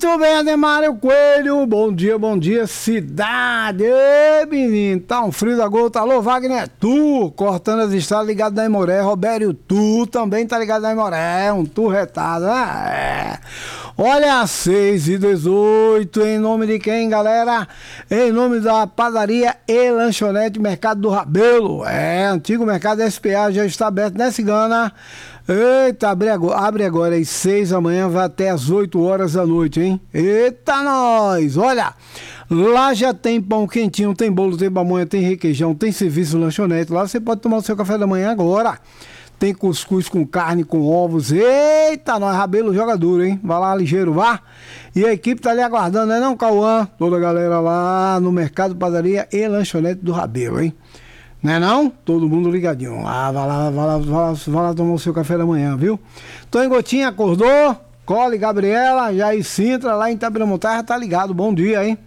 Muito bem, Ademário Coelho, bom dia, cidade. Ei, menino, tá um frio da gota. Alô, Wagner, tu, cortando as estradas, ligado na Imoré. Robério, tu, também tá ligado na Imoré, um tu retado, né? Olha, 6h18, em nome de quem, galera? Em nome da padaria e lanchonete Mercado do Rabelo. Antigo mercado SPA já está aberto, né, Cigana? Eita, abre agora às 6 da manhã, vai até às 8 horas da noite, hein? Eita, nós! Olha, lá já tem pão quentinho, tem bolo, tem pamonha, tem requeijão, tem serviço lanchonete. Lá você pode tomar o seu café da manhã agora. Tem cuscuz com carne, com ovos. Eita, nós, Rabelo joga duro, hein? Vai lá, ligeiro, vá. E a equipe tá ali aguardando, né não, Cauã? Toda a galera lá no Mercado, Padaria e Lanchonete do Rabelo, hein? Né não? Todo mundo ligadinho. Vai lá tomar o seu café da manhã, viu? Tô em Gotinha, acordou? Cole, Gabriela, Jair Sintra, lá em Itabiramutaia, tá ligado. Bom dia, hein?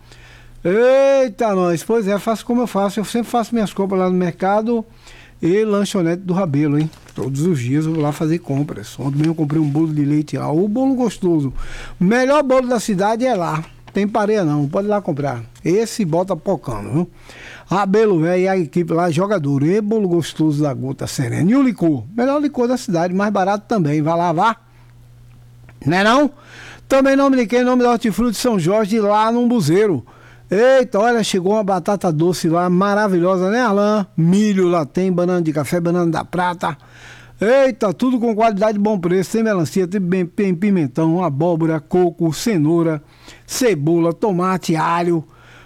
Eita, nós. Pois é, faço como eu faço. Eu sempre faço minhas compras lá no Mercado e Lanchonete do Rabelo, hein? Todos os dias eu vou lá fazer compras. Ontem mesmo eu comprei um bolo de leite lá. O bolo gostoso. O melhor bolo da cidade é lá. Tem pareia não, pode ir lá comprar. Esse bota pocando, viu? Rabelo velho e a equipe lá joga duro. E bolo gostoso da Gota Serena. E o licor, melhor licor da cidade, mais barato também. Vai lá, vá. Né não? Também nome de quem? Nome da Hortifruti São Jorge, lá no Umbuzeiro. Eita, olha, chegou uma batata doce lá, maravilhosa, né, Alain? Milho lá tem, banana de café, banana da prata. Eita, tudo com qualidade e bom preço. Tem melancia, tem pimentão, abóbora, coco, cenoura, cebola, tomate, alho.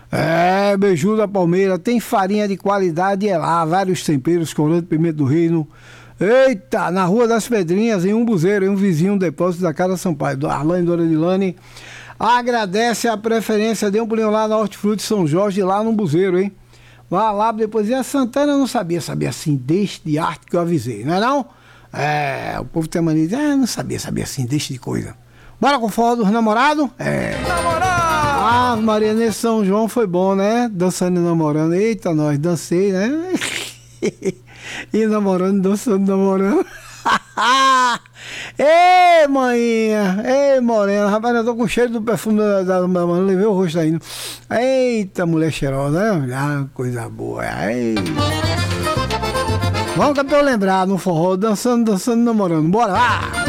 Beiju da palmeira, tem farinha de qualidade, é lá, vários temperos, corante, pimenta do reino. Eita, na Rua das Pedrinhas, em Umbuzeiro, em um vizinho, um depósito da Casa Sampaio, do Arlan e Dona Dilane. Agradece a preferência, dê um pulinho lá na Hortifruti São Jorge, lá no Umbuzeiro, hein? Vá lá, depois, e a Santana eu não sabia assim, deixe de arte que eu avisei, não é não? O povo tem mania de, não sabia assim, deixe de coisa. Bora com o forró dos namorados? Maria, nesse São João foi bom, né? Dançando e namorando. Eita, nós, dancei, né? E namorando, dançando, namorando. Ei, maninha! Ei, morena! Rapaz, eu tô com cheiro do perfume da mamãe, levei o rosto ainda. Eita, mulher cheirosa, né? Ah, coisa boa. Ei. Vamos, campeão, lembrar no forró, dançando, namorando. Bora lá!